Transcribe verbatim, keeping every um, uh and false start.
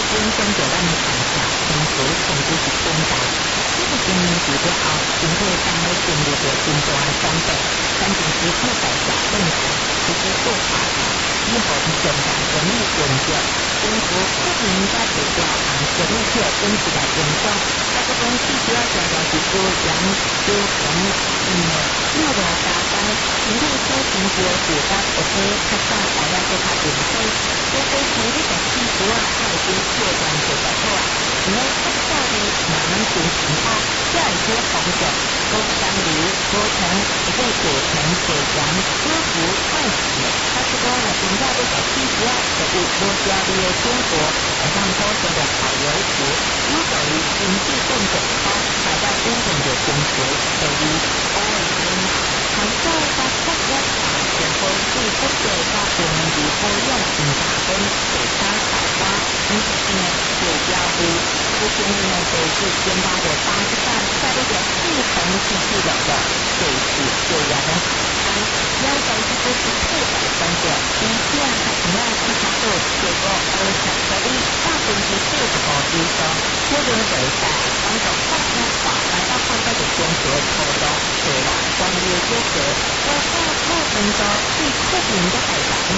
本跟着咱的看法，政府甚至是更大。这个今年指标后，经济单位经历着真大的转变，关键是要在下动态，直接做法条，以后重大权力运作，政府不应该被调行权力票整起来影响。大家讲最主要常常是多人多权，因为六路加班，经济所经济的负担会比较早大家都较平衡。除非是你个技术啊，爱比客观做得好啊，因为较早的慢慢进行它，才会做方向，无相离，无成，会做过程过程，舒服快速。他是讲若真正要个技术啊，就有无条理的生活，会当保持良好维持，有助于经济更健康，大家稳定着经济，所以我会建议，通过甲国家大政府对国家甲人民币保养检查等其他大家五十天的目标为，目前呢就是检查着八十站，在这个四层继续落落，随时就业的好餐，了解这个是特别关键，而且还同样去查过结果二十所以百分之四十五以上，可能会在帮助国家化来到看到的经济的程度，对啦，专业解决，包括可能到对客人的代表。